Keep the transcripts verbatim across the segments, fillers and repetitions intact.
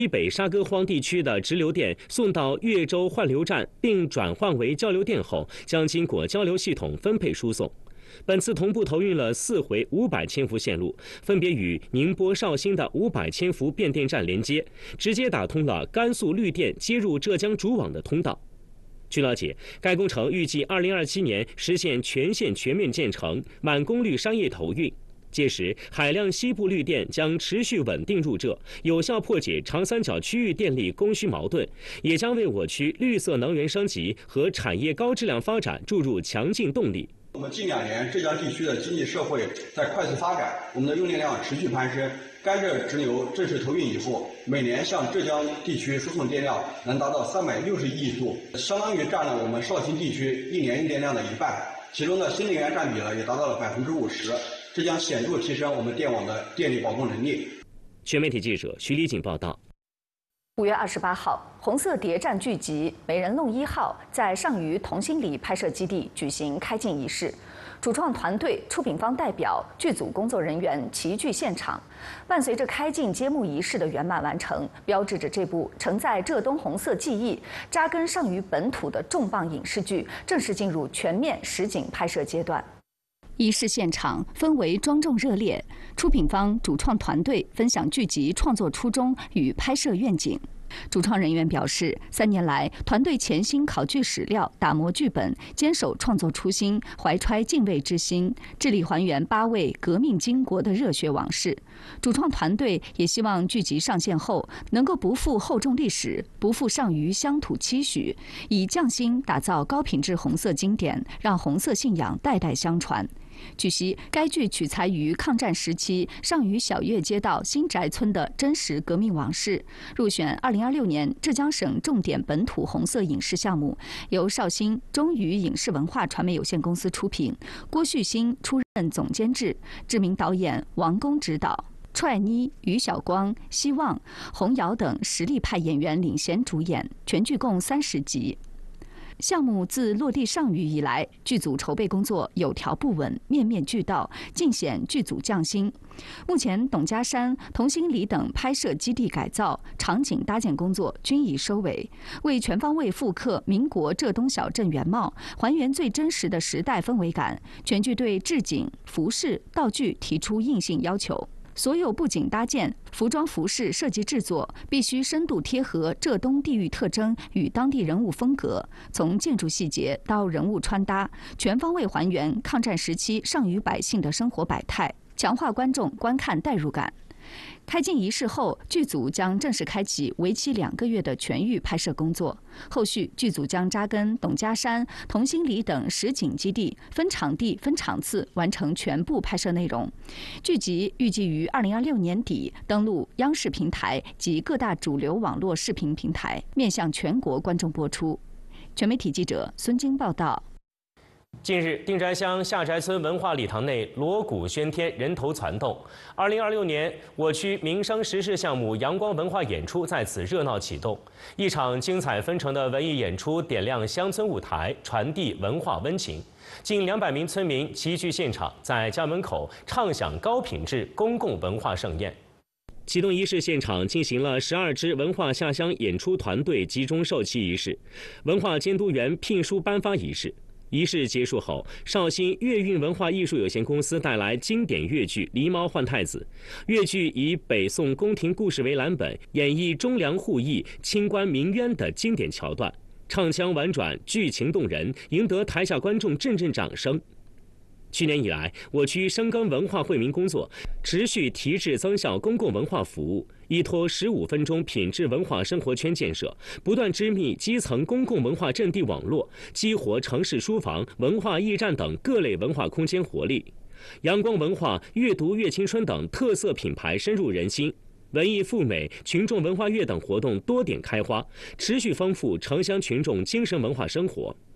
西北沙歌荒地区的直流电送到越州换流站并转换为交流电后，将经过交流系统分配输送。本次同步投运了四回五百千伏线路，分别与宁波绍兴的五百千伏变电站连接，直接打通了甘肃绿电接入浙江主网的通道。据了解，该工程预计二零二七年实现全线全面建成，满功率商业投运。届时，海量西部绿电将持续稳定入浙，有效破解长三角区域电力供需矛盾，也将为我区绿色能源升级和产业高质量发展注入强劲动力。 我们近两年浙江地区的经济社会在快速发展，我们的用电量持续攀升。甘蔗直流正式投运以后，每年向浙江地区输送电量能达到三百六十亿度，相当于占了我们绍兴地区一年用电量的一半。其中的新能源占比呢，也达到了百分之五十，这将显著提升我们电网的电力保供能力。 全媒体记者徐丽锦报道。 五月二十八号，红色谍战剧集《美人弄一号》在上虞同心里拍摄基地举行开镜仪式。主创团队、出品方代表、剧组工作人员齐聚现场。伴随着开镜揭幕仪式的圆满完成，标志着这部承载浙东红色记忆、扎根上虞本土的重磅影视剧正式进入全面实景拍摄阶段。仪式现场氛围庄重热烈，出品方、主创团队分享剧集创作初衷与拍摄愿景。主创人员表示，三年来，团队潜心考据史料、打磨剧本，坚守创作初心，怀揣敬畏之心，致力还原八位革命巾帼的热血往事。主创团队也希望剧集上线后，能够不负厚重历史，不负上虞乡土期许，以匠心打造高品质红色经典，让红色信仰代代相传。据悉，该剧取材于抗战时期上虞小岳街道新宅村的真实革命往事，入选二零二六年浙江省重点本土红色影视项目，由绍兴中渝影视文化传媒有限公司出品，郭旭新出任总监制，知名导演王工执导。踹妮、于晓光、希望、洪瑶等实力派演员领衔主演，全剧共三十集。项目自落地上虞以来，剧组筹备工作有条不紊，面面俱到，尽显剧组匠心。目前，董家山、同心里等拍摄基地改造、场景搭建工作均已收尾。为全方位复刻民国浙东小镇原貌，还原最真实的时代氛围感，全剧对置景、服饰、道具提出硬性要求。所有布景搭建、服装服饰设计制作必须深度贴合浙东地域特征与当地人物风格，从建筑细节到人物穿搭，全方位还原抗战时期上虞百姓的生活百态，强化观众观看代入感。开镜仪式后，剧组将正式开启为期两个月的全域拍摄工作。后续剧组将扎根董家山、同心里等实景基地，分场地、分场次完成全部拍摄内容。剧集预计于二零二六年底登陆央视平台及各大主流网络视频平台，面向全国观众播出。全媒体记者孙晶报道。 近日，定斋乡下宅村文化礼堂内锣鼓喧天，人头攒动。二零二六年，我区民生实事项目阳光文化演出在此热闹启动。一场精彩纷呈的文艺演出点亮乡村舞台，传递文化温情。近两百名村民齐聚现场，在家门口畅享高品质公共文化盛宴。启动仪式现场进行了十二支文化下乡演出团队集中授旗仪式、文化监督员聘书颁发仪式。仪式结束后，绍兴粤韵文化艺术有限公司带来经典粤剧《狸猫换太子》。粤剧以北宋宫廷故事为蓝本，演绎忠良互义、清官鸣冤的经典桥段，唱腔婉转，剧情动人，赢得台下观众阵阵掌声。去年以来，我区深耕文化惠民工作，持续提质增效公共文化服务，依托十五分钟品质文化生活圈建设，不断织密基层公共文化阵地网络，激活城市书房、文化驿站等各类文化空间活力。阳光文化、阅读乐青春等特色品牌深入人心，文艺赴美、群众文化月等活动多点开花，持续丰富城乡群众精神文化生活。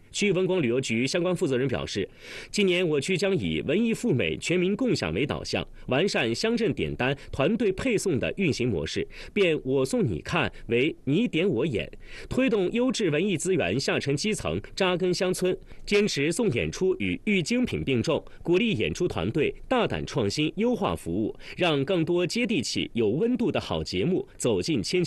区文广旅游局相关负责人表示，今年我区将以文艺赴美、全民共享为导向，完善乡镇点单、团队配送的运行模式，变我送你看为你点我演，推动优质文艺资源下沉基层、扎根乡村，坚持送演出与育精品并重，鼓励演出团队大胆创新、优化服务，让更多接地气、有温度的好节目走进千。